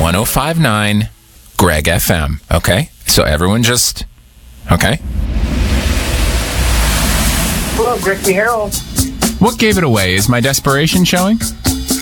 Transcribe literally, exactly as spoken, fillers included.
one oh five point nine Greg F M. Okay? So everyone just... Okay? Hello, Greg Harold. What gave it away? Is my desperation showing?